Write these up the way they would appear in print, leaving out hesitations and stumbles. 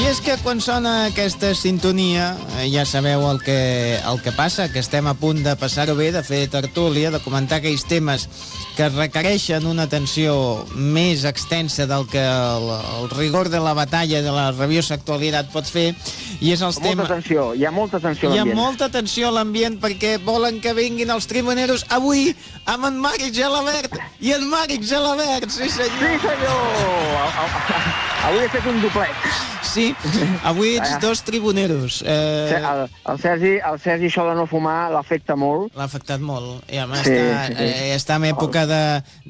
I és que quan sona aquesta sintonia ja sabeu el que passa, que estem a punt de passar-ho bé, de fer tertúlia, de comentar aquells temes que requereixen una atenció més extensa del que el rigor de la batalla de la rabiosa actualitat pot fer, i és els temes... Hi ha molta tensió a l'ambient. Hi ha molta tensió a l'ambient perquè volen que vinguin els tribuneros avui amb en Màric Gelabert i en Màric Gelabert, sí senyor! Sí senyor! Avui he fet un doblet. Sí, avui ets dos tribuneros. El Sergi, això de no fumar, l'ha afectat molt. L'ha afectat molt. I a més està en època de...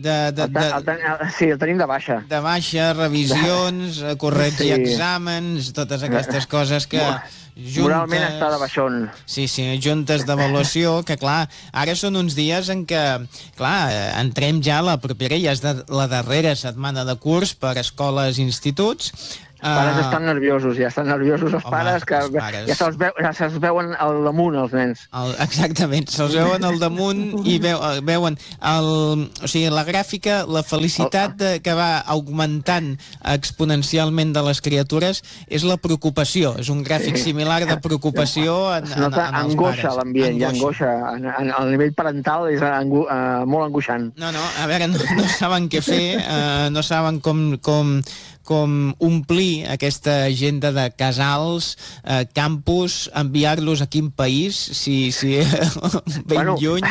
Sí, el tenim de baixa. De baixa, revisions, corregir exàmens, totes aquestes coses que... Moralment està de baixón. Sí, juntes d'avaluació, que clar, ara són uns dies en què, clar, entrem ja a la propera, ja és la darrera setmana de curs per escoles i instituts. Els pares estan nerviosos, els pares, que ja se'ls veuen al damunt, els nens. Exactament, se'ls veuen al damunt i veuen la gràfica, la felicitat que va augmentant exponencialment de les criatures és la preocupació, és un gràfic similar de preocupació en els pares. Angoixa l'ambient, hi ha angoixa. El nivell parental és molt angoixant. No, a veure, no saben què fer, no saben com omplir aquesta agenda de casals, campus, enviar-los a quin país, si ben lluny.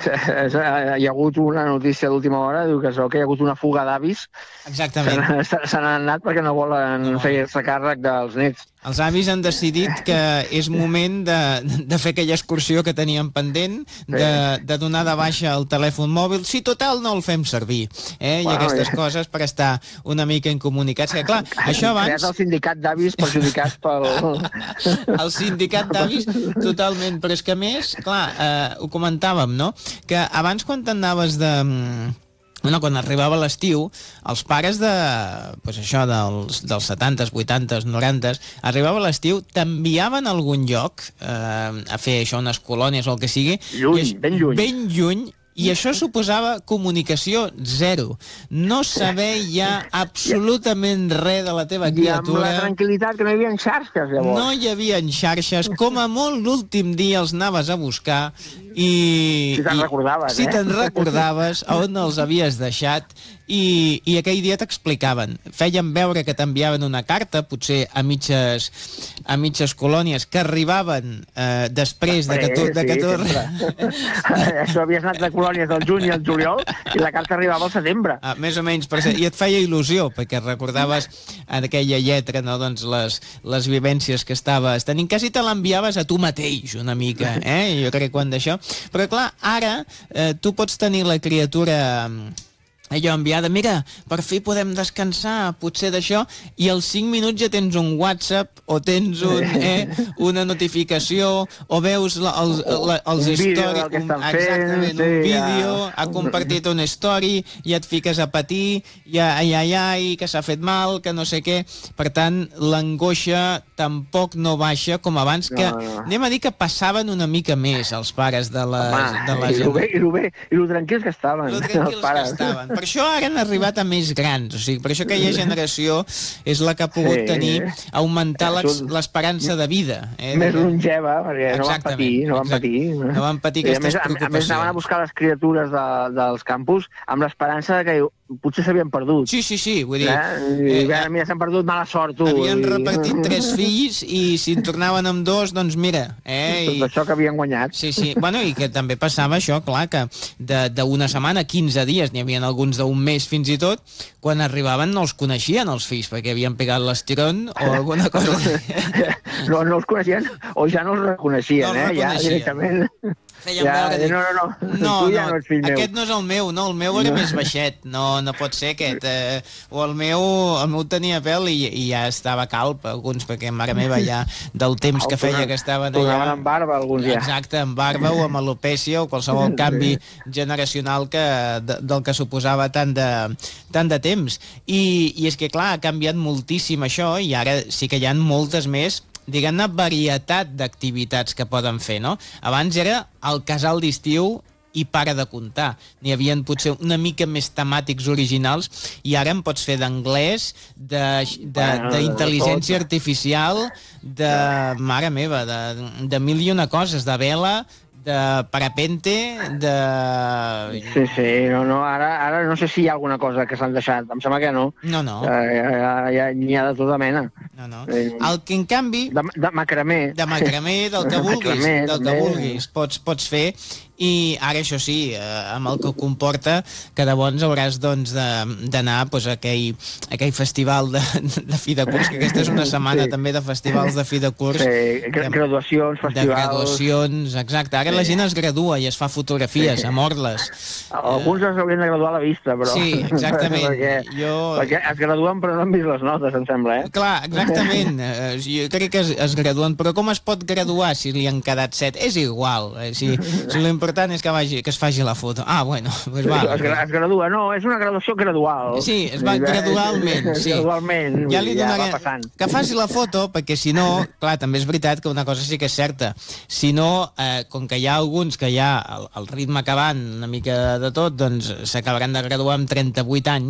Hi ha hagut una notícia d'última hora, diu que hi ha hagut una fuga d'avis. Exactament. Se n'han anat perquè no volen fer-se càrrec dels nets. Els avis han decidit que és moment de fer aquella excursió que teníem pendent, de donar de baixa el telèfon mòbil. Sí, total, no el fem servir. I aquestes coses per estar una mica incomunicats. Que, clar, això abans... Creat el sindicat d'avis perjudicats pel... El sindicat d'avis, totalment. Però és que, a més, clar, ho comentàvem, no?, que abans quan t'anaves de... quan arribava l'estiu, els pares dels 70s, 80s, 90s, arribava l'estiu, t'enviaven a algun lloc a fer això, unes colònies o el que sigui. Ben lluny, i això suposava comunicació zero. No saber ja absolutament res de la teva criatura. I amb la tranquil·litat que no hi havia xarxes, llavors. No hi havia xarxes. Com a molt l'últim dia els anaves a buscar i... Si te'n recordaves, Si te'n recordaves on els havies deixat i aquell dia t'explicaven. Feien veure que t'enviaven una carta, potser a mitges colònies, que arribaven després de que tu... Això havies anat de colònies del juny i el juliol i la carta arribava al setembre. Més o menys, i et feia il·lusió, perquè recordaves en aquella lletra, no, doncs, les vivències que estaves tenint. Quasi te l'enviaves a tu mateix, una mica, jo crec quan d'això. Però clar, ara tu pots tenir la criatura... allò enviada, mira, per fi podem descansar, potser d'això, i als 5 minuts ja tens un WhatsApp, o tens una notificació, o veus els històrics... Exactament, un vídeo, ha compartit una story, i et fiques a patir, i ai, que s'ha fet mal, que no sé què. Per tant, l'angoixa tampoc no baixa com abans, que anem a dir que passaven una mica més els pares de la gent. I lo tranquils que estaven. Per això ara han arribat a més grans, o sigui, per això aquella generació és la que ha pogut tenir, augmentar l'esperança de vida. Més longeva, perquè no van patir. No van patir aquestes preocupacions. A més, anaven a buscar les criatures dels campus amb l'esperança que potser s'havien perdut. Sí, vull dir... Mira, s'han perdut, mala sort, tu. Havien repartit 3 fills i si en tornaven amb 2, doncs mira... Tot això que havien guanyat. Sí. Bueno, i que també passava això, clar, que d'una setmana, 15 dies, n'hi havia alguns d'un mes fins i tot, quan arribaven no els coneixien els fills, perquè havien pegat l'estirón o alguna cosa. No els coneixien o ja no els reconeixien, ja directament... Feien veure... No, aquest no és el meu, no, el meu era més baixet, no pot ser aquest. O el meu tenia pèl i ja estava calp, alguns, perquè mare meva ja del temps que feia que estaven allà... Tornaven amb barba, alguns ja. Exacte, amb barba o amb alopècia o qualsevol canvi generacional del que suposava tant de temps. I és que, clar, ha canviat moltíssim això i ara sí que hi ha moltes més, diguem-ne, varietat d'activitats que poden fer, no? Abans era el casal d'estiu i para de comptar. N'hi havia potser una mica més temàtics originals i ara en pots fer d'anglès, d'intel·ligència artificial, de, mare meva, de mil i una coses, de vela, de parapente, de... Sí, no, ara no sé si hi ha alguna cosa que s'han deixat, em sembla que no. No. N'hi ha de tota mena. No. El que, en canvi... De macramé. De macramé, del que vulguis, pots fer. I ara, això sí, amb el que comporta que llavors hauràs d'anar a aquell festival de fi de curs, que aquesta és una setmana també de festivals de fi de curs. Sí, graduacions, festivals... De graduacions, exacte. Ara la gent es gradua i es fa fotografies amb orles. Alguns es haurien de graduar a la vista, però... Sí, exactament. Perquè es graduen però no han vist les notes, em sembla, eh? Clar, exactament. Jo crec que es graduen, però com es pot graduar si li han quedat 7? És igual. Si l'important és que es faci la foto. Bueno, doncs va. Es gradua, no, és una graduació gradual. Sí, es va gradualment. Sí. Gradualment, ja li donaré va passant. que faci la foto, perquè si no, clar, també és veritat que una cosa sí que és certa. Si no, com que hi ha alguns que ja el ritme acabant una mica de tot, doncs s'acabaran de graduar amb 38 anys,